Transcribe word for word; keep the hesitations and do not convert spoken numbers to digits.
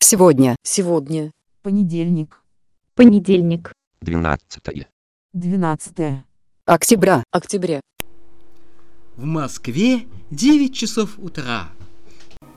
Сегодня. Сегодня. Понедельник. Понедельник. Двенадцатое. Двенадцатое. Октября. Октября. В Москве девять часов утра.